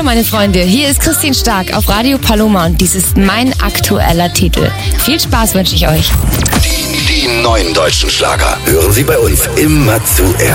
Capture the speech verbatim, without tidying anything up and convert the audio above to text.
Hallo meine Freunde, hier ist Christine Stark auf Radio Paloma und dies ist mein aktueller Titel. Viel Spaß wünsche ich euch. Die, die neuen deutschen Schlager hören Sie bei uns immer zuerst.